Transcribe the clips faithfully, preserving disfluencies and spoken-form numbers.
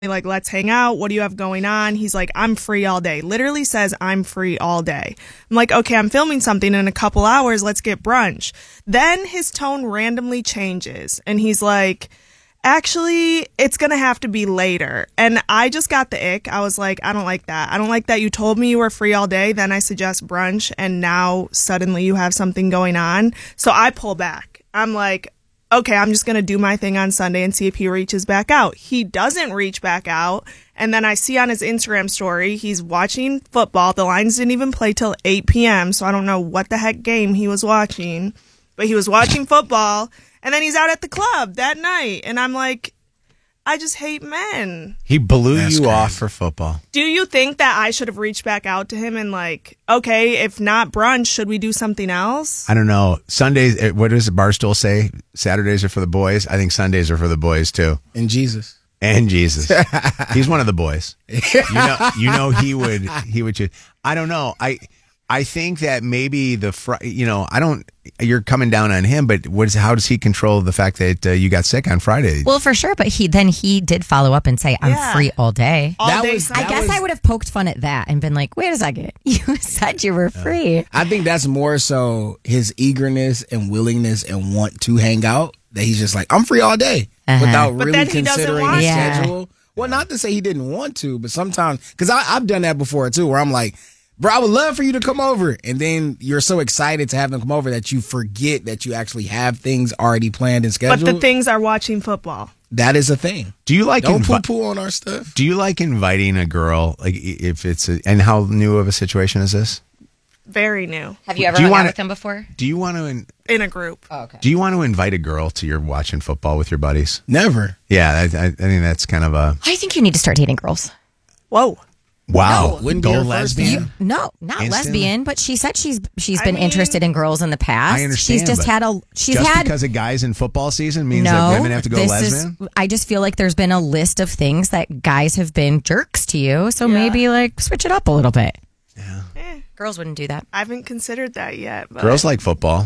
like, let's hang out. What do you have going on? He's like, I'm free all day. Literally says, I'm free all day. I'm like, okay, I'm filming something in a couple hours. Let's get brunch. Then his tone randomly changes and he's like, actually, it's going to have to be later. And I just got the ick. I was like, I don't like that. I don't like that you told me you were free all day. Then I suggest brunch and now suddenly you have something going on. So I pull back. I'm like, okay, I'm just going to do my thing on Sunday and see if he reaches back out. He doesn't reach back out. And then I see on his Instagram story, he's watching football. The Lions didn't even play till eight p.m., so I don't know what the heck game he was watching. But he was watching football, and then he's out at the club that night. And I'm like, I just hate men. He blew That's you crazy. off for football. Do you think that I should have reached back out to him and like, okay, if not brunch, should we do something else? I don't know. Sundays, eh, what does Barstool say? Saturdays are for the boys. I think Sundays are for the boys too. And Jesus. And Jesus. He's one of the boys. You know, you know he would, he would choose. I don't know. I, I think that maybe the, fr- you know, I don't, you're coming down on him, but what is, how does he control the fact that uh, you got sick on Friday? Well, for sure, but he then he did follow up and say, I'm Yeah. free all day. All That day was- Sunday. I guess was- I would have poked fun at that and been like, wait a second, you said you were free. I think that's more so his eagerness and willingness and want to hang out that he's just like, I'm free all day Uh-huh. without But really then he doesn't considering want his to. Yeah. schedule. Well, not to say he didn't want to, but sometimes, because I've done that before too, where I'm like, bro, I would love for you to come over. And then you're so excited to have them come over that you forget that you actually have things already planned and But scheduled. the things are watching football. That is a thing. Do you like Don't invi- poo-poo on our stuff. Do you like inviting a girl, like if it's a, and how new of a situation is this? Very new. Have you ever Do you hung wanna- out with him before? Do you want to in, In a group. Oh, okay. do you want to invite a girl to your watching football with your buddies? Never. Yeah, I, I, I think that's kind of a I think you need to start dating girls. Whoa. wow. No, wouldn't be Go her first lesbian. time. No, not Instant? lesbian, but she said she's she's I been mean- interested in girls in the past. I understand. She's just but had a she's just had because of guys in football season means no. that women have to go this lesbian. is I just feel like there's been a list of things that guys have been jerks to you, so Yeah. maybe like switch it up a little bit. Eh, Girls wouldn't do that. I haven't considered that yet. But Girls like football.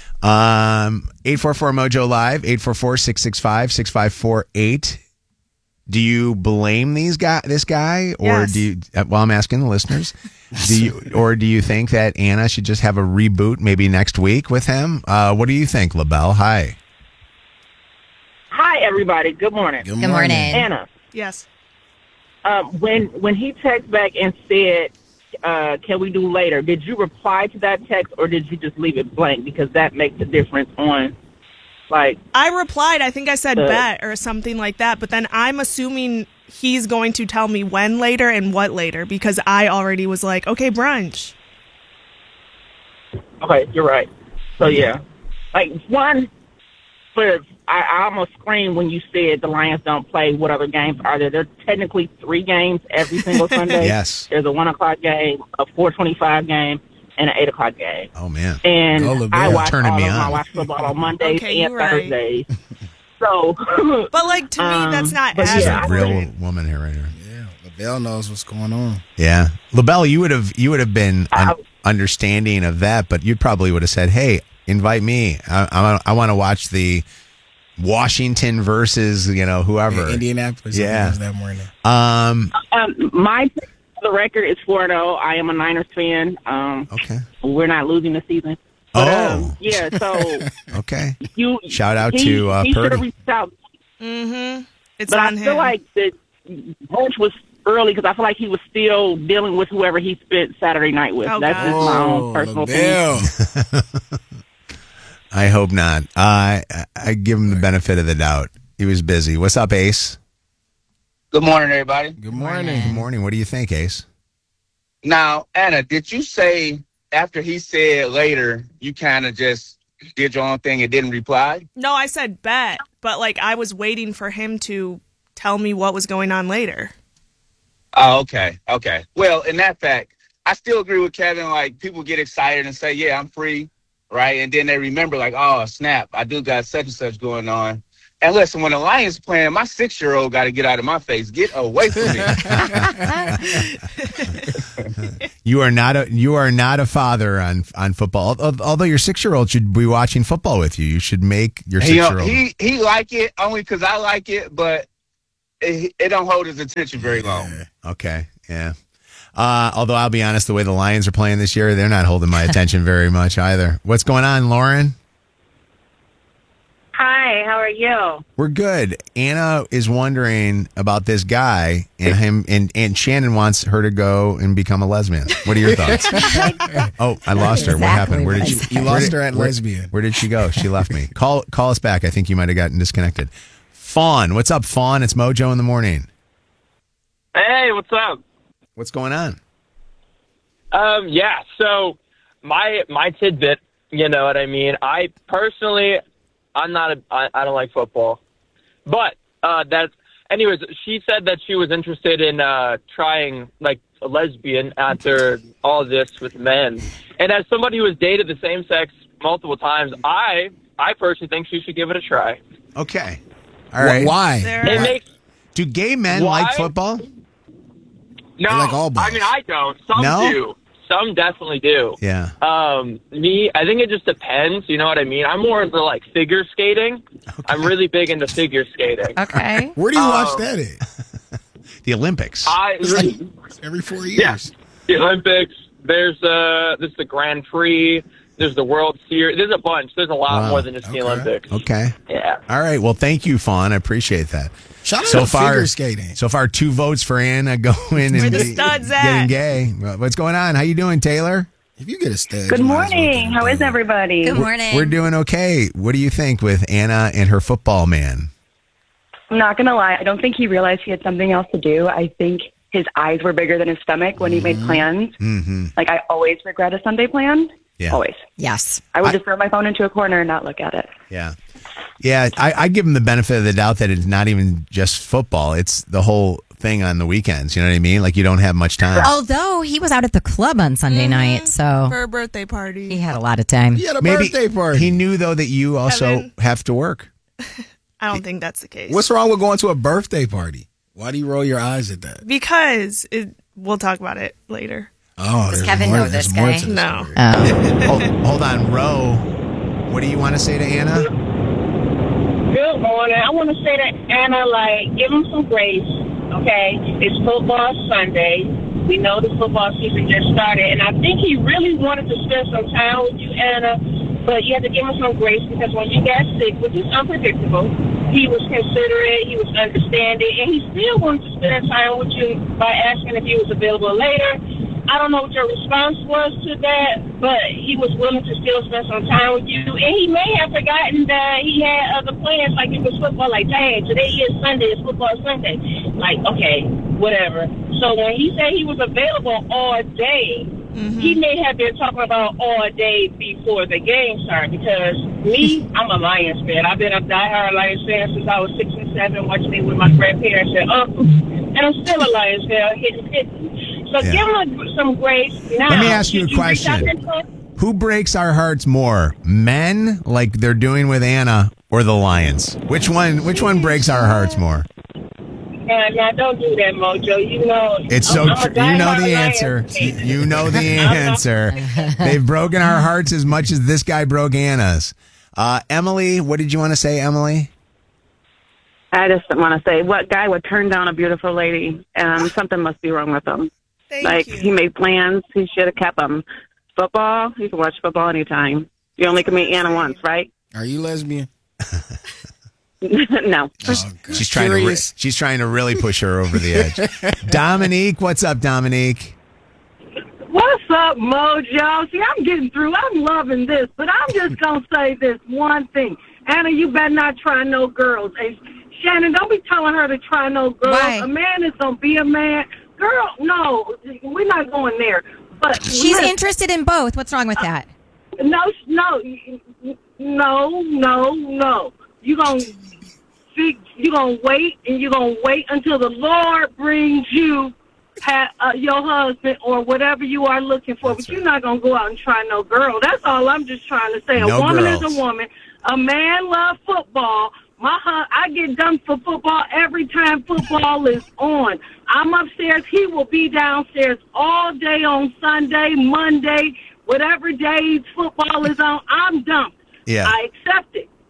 Um, eight four four Mojo Live, eight four four, six six five, six five four eight. Do you blame these guy, this guy, or Yes. do you? uh, Well, I'm asking the listeners. Do you, or do you think that Anna should just have a reboot maybe next week with him? Uh, what do you think, LaBelle? Hi. Hi, everybody. Good morning. Good Good morning. Anna, Yes. um, when when he texted back and said, uh, can we do later, did you reply to that text or did you just leave it blank? Because that makes a difference on, like, I replied, I think I said Uh, bet or something like that, but then I'm assuming he's going to tell me when later and what later because I already was like, okay, brunch. okay, you're right. So, yeah. Like, one, for I, I almost screamed when you said the Lions don't play. What other games are there? There are technically three games every single Sunday. Yes. There's a one o'clock game, a four twenty-five game, and an eight o'clock game. Oh man. And Go, LaBelle. I watch Turning all me of them. I on. watch football on Mondays Okay, and you're right. Thursdays. So, But like to me, Um, that's not but as yeah, I Real important. woman here, right here. Yeah, LaBelle knows what's going on. Yeah, LaBelle, you would have you would have been un- I- understanding of that, but you probably would have said, "Hey, invite me. I, I, I want to watch the Washington versus you know whoever." Yeah, Indianapolis. Yeah. Yeah. That morning. Um. um, my pick for the record is four and oh. I am a Niners fan. Um, Okay. we're not losing the season. But, Oh. um, yeah. So Okay. you Shout out he, to, uh, he should Purdy. have reached out. Mm-hmm. It's But on I him. feel like the brunch was early because I feel like he was still dealing with whoever he spent Saturday night with. Oh, That's God. just my own personal opinion. LaBelle. I hope not. Uh, I I give him the benefit of the doubt. He was busy. What's up, Ace? Good morning, everybody. Good morning. Good morning. What do you think, Ace? Now, Anna, did you say after he said later, you kind of just did your own thing and didn't reply? No, I said bet, but like I was waiting for him to tell me what was going on later. Oh, okay. Okay. Well, in that fact, I still agree with Kevin. Like, people get excited and say, yeah, I'm free, right? And then they remember, like, oh, snap, I do got such and such going on. And listen, when the Lions playing, my six-year-old got to get out of my face. Get away from me. You are not a you are not a father on on football. Al- Although your six year old should be watching football with you. You should make your six He, year old. he, he like it only because I like it, but it, it don't hold his attention very long. Okay, yeah. Uh, although I'll be honest, the way the Lions are playing this year, they're not holding my attention very much either. What's going on, Lauren? Hi, how are you? We're good. Anna is wondering about this guy and him, and, and Shannon wants her to go and become a lesbian. What are your thoughts? Oh, I lost her. What Exactly happened? Where did what she? I said. You where lost did- her at where- lesbian. Where did she go? She left me. Call call us back. I think you might have gotten disconnected. Fawn, what's up, Fawn? It's Mojo in the morning. Hey, what's up? What's going on? Um, yeah, so my my tidbit, you know what I mean? I personally, I'm not a, I, I don't like football. But uh, that's, anyways, she said that she was interested in uh, trying, like, a lesbian after all this with men. And as somebody who has dated the same sex multiple times, I I personally think she should give it a try. Okay. All right. Why? There- It Why? makes, Do gay men Why? like football? no, like all boys. I mean, I don't. Some No? do. Some definitely do. Yeah. Um, me, I think it just depends. You know what I mean? I'm more into like figure skating. I'm really big into figure skating. Okay. Where do you Oh. watch that at? The Olympics. I Every four yeah, years. the Olympics. There's uh, there's the Grand Prix. There's the World Series. There's a bunch. There's a lot Wow. more than just Okay. the Olympics. Okay. Yeah. All right. Well, thank you, Fawn. I appreciate that. Shout out So to far, figure skating. so far, two votes for Anna going and Where the studs at? getting gay. What's going on? How you doing, Taylor? If you get a stud, Good you might as well morning. get a How is dub. everybody? Good morning. We're doing okay. What do you think with Anna and her football man? I'm not going to lie. I don't think he realized he had something else to do. I think his eyes were bigger than his stomach when he made plans. Mm-hmm. Like, I always regret a Sunday plan. Yeah. Always. Yes. I would I- just throw my phone into a corner and not look at it. Yeah. Yeah. I, I give him the benefit of the doubt that it's not even just football. It's the whole thing on the weekends. You know what I mean? Like you don't have much time. Although he was out at the club on Sunday night, so for a birthday party. he had a lot of time. He had a Maybe birthday party. he knew though that you also Kevin. have to work. I don't think that's the case. What's wrong with going to a birthday party? Why do you roll your eyes at that? Because it, we'll talk about it later. Oh, Does there's Kevin more, know there's this more guy? to the No. story. Oh. hold, hold on, Ro. What do you want to say to Anna? Good morning. I want to say to Anna, like, give him some grace, okay? It's football Sunday. We know the football season just started, and I think he really wanted to spend some time with you, Anna, but you have to give him some grace because when you got sick, which is unpredictable, he was considerate, he was understanding, and he still wanted to spend time with you by asking if he was available later. I don't know what your response was to that, but he was willing to still spend some time with you. And he may have forgotten that he had other plans, like it was football, like, dang, today is Sunday, it's football Sunday. Like, okay, whatever. So when he said he was available all day, mm-hmm. he may have been talking about all day before the game started because me, I'm a Lions fan. I've been a diehard Lions fan since I was six and seven, watching it with my grandparents and uncles. And I'm still a Lions fan, hitting fifty. So Yeah. give him some grace. Now, Let me ask you a did reach out question. to him? Who breaks our hearts more, men like they're doing with Anna, or the Lions? Which one? Which one breaks our hearts more? Now, now, don't do that, Mojo. You know, It's so I'm- I'm a true. You know diehard the Lions answer. fan. You know the answer. They've broken our hearts as much as this guy broke Anna's. Uh, Emily, what did you want to say, Emily? I just want to say, what guy would turn down a beautiful lady? Um, something must be wrong with him. Thank like, you. he made plans. He should have kept them. Football, you can watch football anytime. You only can meet Anna once, right? Are you lesbian? No. Oh, God. She's trying Curious. to. Re- she's trying to really push her over the edge. Dominique, what's up, Dominique? What's up, Mojo? See, I'm getting through. I'm loving this, but I'm just going to say this one thing. Anna, you better not try no girls. Hey, Shannon, don't be telling her to try no girls. Why? A man is going to be a man. Girl, no, we're not going there. But She's listen, interested in both. What's wrong with that? No, no, no, no, no. You're going to you're gonna wait, and you're going to wait until the Lord brings you ha- uh, your husband or whatever you are looking for. That's but you're not going to go out and try no girl. That's all I'm just trying to say. A No woman girls. is a woman. A man loves football. My hu- I get done for football every time football is on. I'm upstairs. He will be downstairs all day on Sunday, Monday, whatever days football is on. I'm dumped. Yeah. I accept it.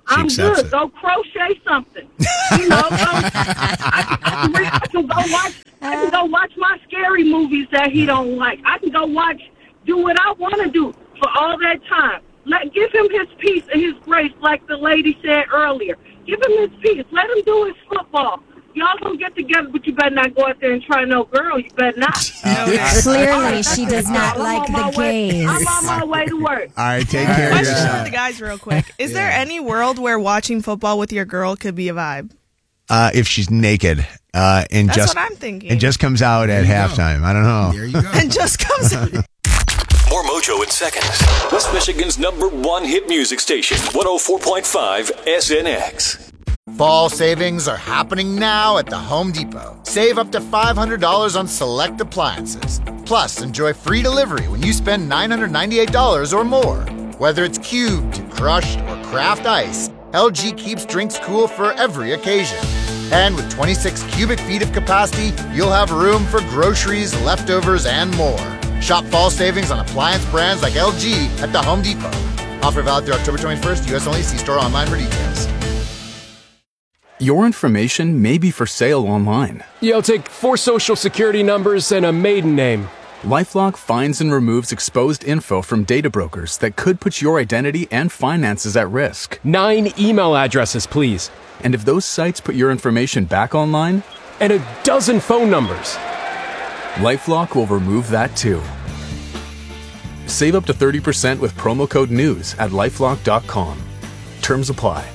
I'm accepts good. it. Go crochet something. You know, go, I, I, can re- I can go watch. I can go watch my scary movies that he don't like. I can go watch, do what I want to do for all that time. Let give him his peace and his grace, like the lady said earlier. Give him his peace. Let him do his football. Y'all gonna get together, but you better not go out there and try no girl. You better not. Clearly, she does not like the gays. I'm on my way to work. All right, take care of Question for yourself. the guys, real quick: Is there any world where watching football with your girl could be a vibe? Uh, if she's naked uh, and That's just what I'm thinking. and just comes out at halftime, I don't know. There you go. And just comes. More Mojo in seconds. West Michigan's number one hit music station, one oh four point five S N X. Fall savings are happening now at the Home Depot. Save up to five hundred dollars on select appliances. Plus, enjoy free delivery when you spend nine hundred ninety-eight dollars or more. Whether it's cubed, crushed, or craft ice, L G keeps drinks cool for every occasion. And with twenty-six cubic feet of capacity, you'll have room for groceries, leftovers, and more. Shop fall savings on appliance brands like L G at the Home Depot. Offer valid through October twenty-first, U S only. See store online for details. Your information may be for sale online. Yeah, I'll take four social security numbers and a maiden name. LifeLock finds and removes exposed info from data brokers that could put your identity and finances at risk. Nine email addresses, please. And if those sites put your information back online? And a dozen phone numbers. LifeLock will remove that too. Save up to thirty percent with promo code NEWS at lifelock dot com. Terms apply.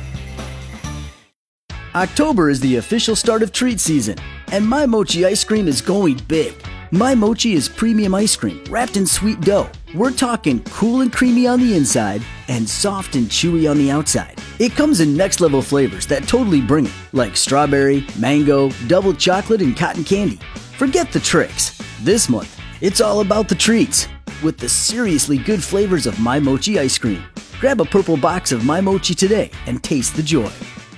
October is the official start of treat season, and My Mochi ice cream is going big. My Mochi is premium ice cream wrapped in sweet dough. We're talking cool and creamy on the inside and soft and chewy on the outside. It comes in next level flavors that totally bring it, like strawberry, mango, double chocolate, and cotton candy. Forget the tricks. This month, it's all about the treats with the seriously good flavors of My Mochi ice cream. Grab a purple box of My Mochi today and taste the joy.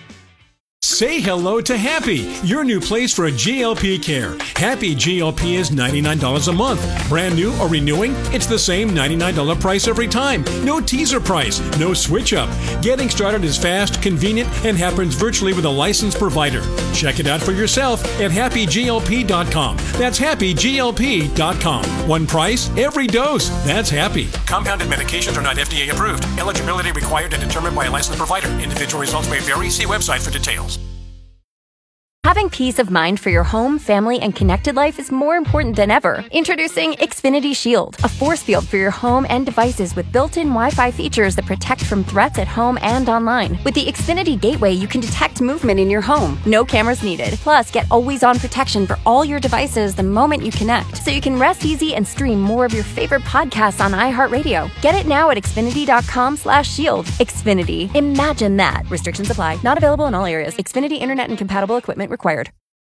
Say hello to Happy, your new place for G L P care. Happy G L P is ninety-nine dollars a month. Brand new or renewing, it's the same ninety-nine dollars price every time. No teaser price, no switch up. Getting started is fast, convenient, and happens virtually with a licensed provider. Check it out for yourself at happy G L P dot com. That's happy G L P dot com. One price, every dose. That's Happy. Compounded medications are not F D A approved. Eligibility required and determined by a licensed provider. Individual results may vary. See website for details. Having peace of mind for your home, family, and connected life is more important than ever. Introducing Xfinity Shield, a force field for your home and devices with built-in Wi-Fi features that protect from threats at home and online. With the Xfinity Gateway, you can detect movement in your home. No cameras needed. Plus, get always-on protection for all your devices the moment you connect, so you can rest easy and stream more of your favorite podcasts on iHeartRadio. Get it now at xfinity dot com slash shield. Xfinity. Imagine that. Restrictions apply. Not available in all areas. Xfinity Internet and compatible equipment required.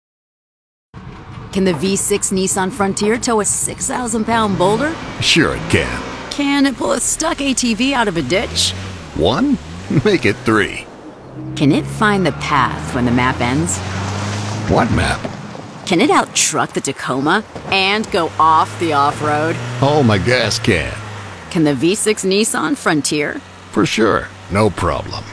Can the V six Nissan Frontier tow a six thousand pound boulder? Sure it can. Can it pull a stuck A T V out of a ditch? One? Make it three. Can it find the path when the map ends? What map? Can it out-truck the Tacoma and go off the off-road? Oh, my gas can. Can the V six Nissan Frontier? For sure. No problem.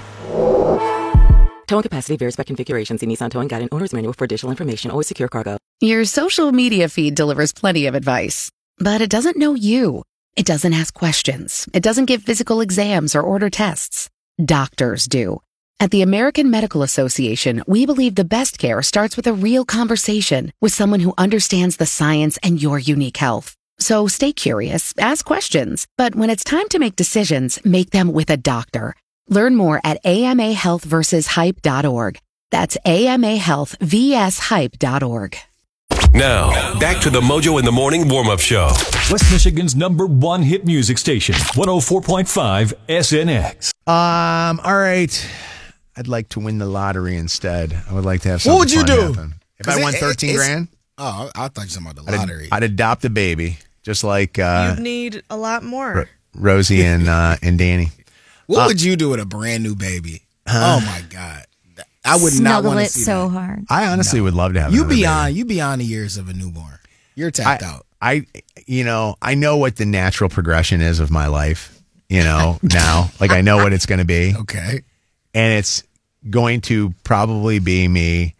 Towing capacity varies by configuration. See Nissan Towing Guide and Owner's Manual for additional information. Always secure cargo. Your social media feed delivers plenty of advice, but it doesn't know you. It doesn't ask questions. It doesn't give physical exams or order tests. Doctors do. At the American Medical Association, we believe the best care starts with a real conversation with someone who understands the science and your unique health. So stay curious, ask questions, but when it's time to make decisions, make them with a doctor. Learn more at A M A health versus hype dot org. That's A M A health versus hype dot org. Now, back to the Mojo in the Morning warm-up show. West Michigan's number one hit music station, one oh four point five S N X. Um. All right. I'd like to win the lottery instead. I would like to have something What would you fun do? happen. If I won thirteen grand, Oh, I thought you were talking about the I'd, lottery. I'd adopt a baby, just like uh, You'd need a lot more. Ro- Rosie and uh, and Danny. What Uh, would you do with a brand new baby? Huh? Oh my God, I would not Snuggle want to it see so that. hard. I honestly would love to have You another beyond baby. you beyond the years of a newborn. You're tapped I, out. I, you know, I know what the natural progression is of my life. You know, now, like I know what it's going to be. Okay. and it's going to probably be me,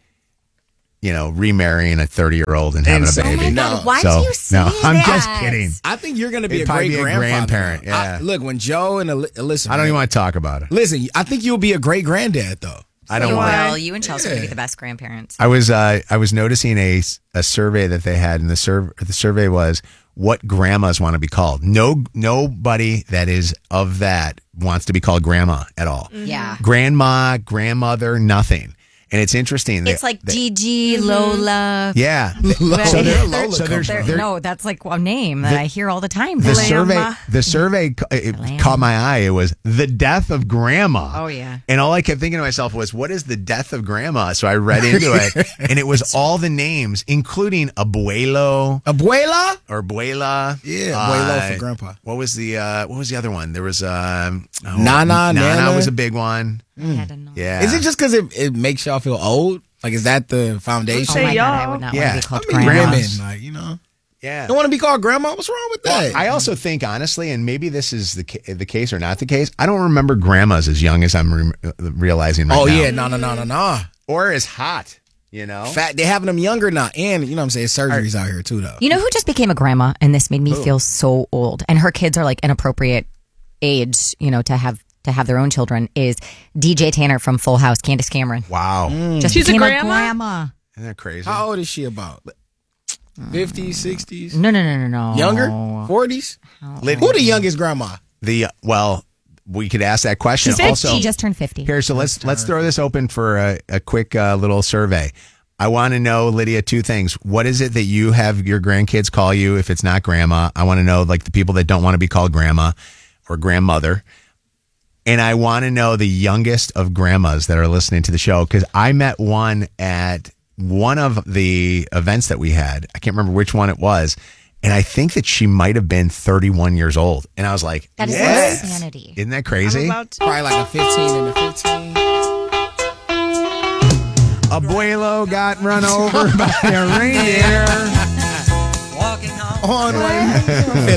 you know, remarrying a thirty-year-old and having And a so- baby. Oh my God, why so, do you say no, I'm that? just kidding. I think you're going to be It'd a probably great be a grandfather. grandparent, though. I- yeah. look, when Joe and Ali- listen, I don't man, even want to talk about it. listen. I think you'll be a great granddad, though. I don't You want. will. You and Chelsea are going to be the best grandparents. I was uh, I was noticing a a survey that they had, and the survey the survey was what grandmas want to be called. No, nobody that is of that wants to be called grandma at all. Yeah. Grandma, grandmother, nothing. And it's interesting. It's that- like that- Gigi, Lola. Yeah. Right. So They're they're, Lola so there's, They're- there- no, that's like a name that The- I hear all the time. the now. survey the survey ca- it caught my eye. It was the death of grandma. Oh, yeah. And all I kept thinking to myself was, what is the death of grandma? So I read into it, and it was all the names, including abuelo, Abuela? or abuela. Yeah, abuelo Uh, for grandpa. What was the uh, what was the other one? There was um, oh, Nana, Nana Nana. was a big one. Yeah. Is it just because it, it makes y'all feel old? Like, is that the foundation? Oh my God, I would not Yeah. want to be called I mean, grandma. women, like, you know. Yeah. Don't want to be called grandma? What's wrong with that? Well, I also think, honestly, and maybe this is the ca- the case or not the case, I don't remember grandmas as young as I'm re- realizing right oh, now. yeah. No, no, no, no, no. Or as hot, you know? Fat, they're having them younger now. And, you know what I'm saying, surgeries out here, too, though. You know who just became a grandma, and this made me Who? feel so old. And her kids are like an appropriate age, you know, to have to have their own children. Is D J Tanner from Full House, Candace Cameron. Wow. Just She's a became grandma? grandma. Isn't that crazy? How old is she about? fifties, sixties? No, no, no, no, no. Younger? forties? Lid- Who the youngest grandma? The well, we could ask that question. She's Also, she just turned fifty. here, so let's let's throw this open for a, a quick uh, little survey. I want to know, Lydia, two things. What is it that you have your grandkids call you if it's not grandma? I want to know, like, the people that don't want to be called grandma or grandmother. And I want to know the youngest of grandmas that are listening to the show, because I met one at one of the events that we had. I can't remember which one it was. And I think that she might have been thirty-one years old. And I was like, That is yes. insanity. Isn't that crazy? Probably like a fifteen and a fifteen. Abuelo got run over by a reindeer. On way.